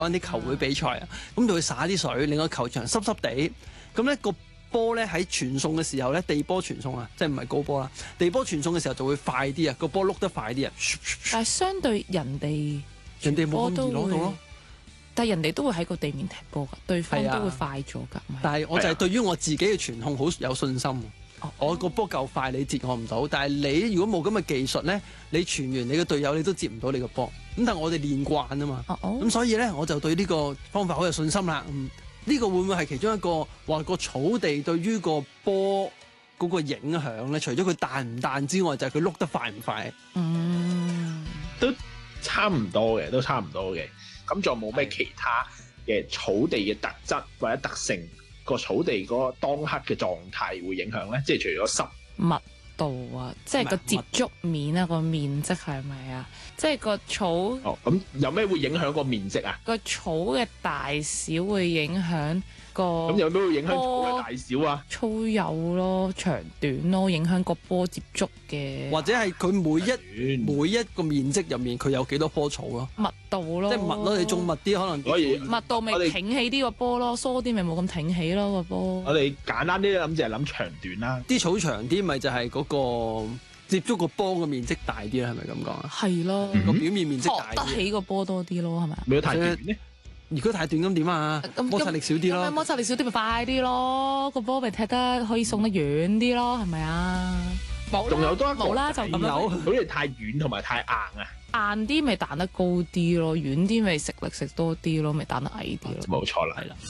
玩啲球會比賽啊，咁就會灑啲水，令個球場濕濕地。咁咧個波咧喺傳送嘅時候咧，地波傳送啊，即係唔係高波啦？地波傳送嘅時候就會快啲啊，個波碌得快啲啊。 但係相對人哋冇咁易攞到咯。 但係人哋都會喺個地面踢波㗎，對方都會快咗㗎。 但係我就係對於我自己嘅傳控好有信心。我個波夠快，你接我唔到。但係你如果冇咁嘅技術咧，你傳完你嘅隊友你都接唔到你個波。咁但係我哋練慣啊嘛。咁所以咧我就對呢個方法好有信心啦。呢個會唔會係其中一個話個草地對於個波嗰個影響咧？除咗佢彈唔彈之外，就係佢碌得快唔快？ 都差唔多嘅，咁仲有冇咩其他嘅草地嘅特質或者特性？個草地嗰個當刻嘅狀態會影響咧？即係除咗濕密度啊，即係個接觸面啊，個面積係咪啊？即係個草。 咁有咩會影響個面積啊？ 個草嘅大小會影響個。 咁有咩會影響草嘅大小啊？ 粗幼咯，長短咯，影響個波接觸嘅。 或者係佢每一個面積入面，佢有幾多棵草咯？ 密度咯， 即係密咯，你種密啲可能可以。 密度咪挺起啲個波咯，疏啲咪冇咁挺起咯個波。 我哋簡單啲諗就係諗長短啦。 啲草長啲，咪就係嗰個接觸個波嘅面積大啲啦，係咪咁講啊？ 係咯， 個表面面積大啲， 托得起個波多啲咯，係咪啊？ 如果太短咧？ 如果太短咁點啊？摩擦力少啲咯。 摩擦力少啲咪快啲咯，個波咪踢得可以送得遠啲咯，係咪啊？ 仲有多一個冇啦，就咁樣。 好似太軟同埋太硬啊！ 硬啲咪彈得高啲咯，軟啲咪食力食多啲咯，咪彈得矮啲咯。 冇錯啦， 係啦。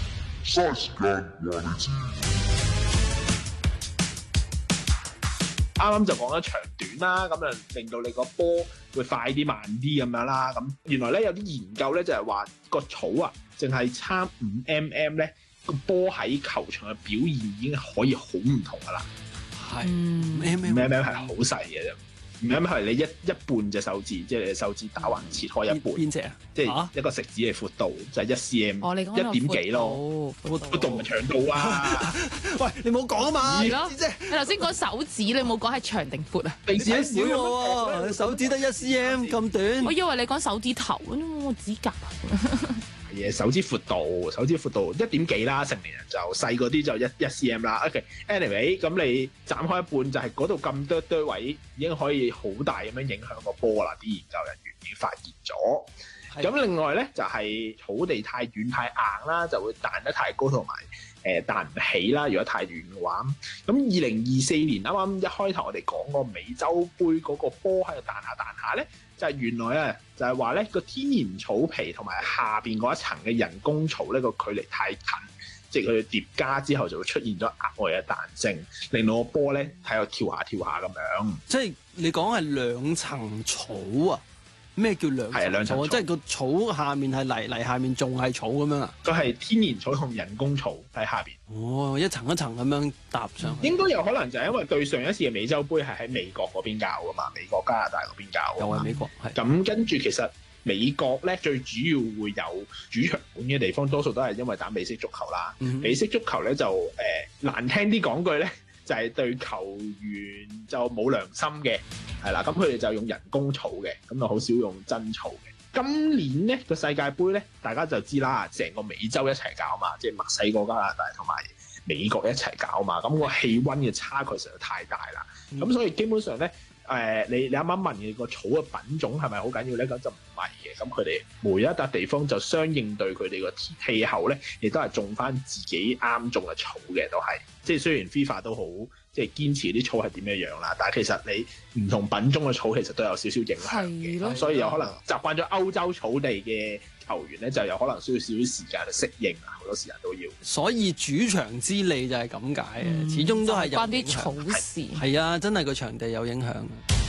啱啱就講咗長短啦，咁就令到你個波會快啲慢啲咁樣啦。咁原來咧有啲研究咧就係話個草啊，淨係差5mm咧，個波喺球場嘅表現已經可以好唔同噶啦。 係5mm 係好細嘅啫，5mm係你一半隻手指，即係你手指打橫切開一半。 邊隻啊？ 即係一個食指嘅闊度就係1cm， 你講 1點幾咯，闊度唔係長度啊！ 喂，你冇講啊嘛？ 係咯，你頭先講手指，你冇講係長定闊啊？ 平時少喎，你手指得1cm咁短。 我以為你講手指頭，我指甲。 嘢手指闊度1點幾啦，成年人就細嗰啲就一 cm 啦。OK，anyway，咁你斬開一半就係嗰度咁多位已經可以好大咁樣影響個波啦。啲研究人員已經發現咗。咁另外咧就係草地太軟太硬啦，就會彈得太高同埋彈唔起啦。如果太軟嘅話，咁2024年啱啱一開頭我哋講個美洲杯嗰個波喺度彈下咧。就係原來啊，就係話咧個天然草皮同埋下邊嗰一層嘅人工草咧個距離太近，即係佢疊加之後就會出現咗額外嘅彈性，令到個波咧喺度跳下咁樣。 即係你講係兩層草啊？咩叫兩層草？係兩層草，即係個草下面係泥下面仲係草咁樣啊？ 佢係天然草同人工草喺下邊。 哦，一層一層咁樣搭上去。 應該有可能就係因為對上一次嘅美洲杯係喺美國嗰邊搞噶嘛，美國加拿大嗰邊搞。 又係美國。 咁跟住其實美國咧最主要會有主場館嘅地方，多數都係因為打美式足球啦。美式足球咧就難聽啲講句咧，就係對球員就冇良心嘅，係啦。咁佢哋就用人工草嘅，咁就好少用真草嘅。今年咧個世界盃咧，大家就知啦，成個美洲一齊搞嘛，即係墨西哥、加拿大同埋美國一齊搞嘛。咁個氣温嘅差距實在太大啦。咁所以基本上咧，你啱啱問嘅個草嘅品種係咪好緊要咧？咁就唔係嘅。咁佢哋每一笪地方就相應對佢哋個氣候咧，亦都係種翻自己啱種嘅草嘅，都係。即係雖然 FIFA 都好，即係堅持啲草係點樣樣啦，但係其實你唔同品種嘅草其實都有少少影響嘅。咁所以有可能習慣咗歐洲草地嘅球員咧，就有可能需要少少時間去適應啊，好多時間都要。 所以主場之利就係咁解嘅，始終都係有關啲草事。 係啊，真係個場地有影響。